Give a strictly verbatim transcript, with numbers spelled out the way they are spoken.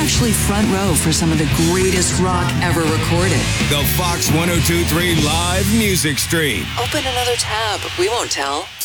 actually front row for some of the greatest rock ever recorded. The Fox one oh two point three Live Music Stream. Open another tab. We won't tell.